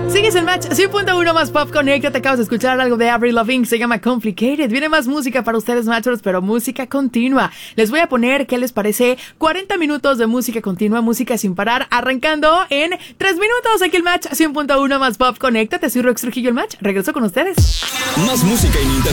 Sigues en Match 100.1 más Pop Connect. Te acabas de escuchar algo de Avril Lavigne, se llama Complicated. Viene más música para ustedes, Matchers, pero música continua. Les voy a poner, ¿qué les parece? 40 minutos de música continua, música sin parar, arrancando en 3 minutos. Aquí el Match 100.1 más Pop Connect. Te soy Rox Trujillo, el Match. Regreso con ustedes. Más música en internet.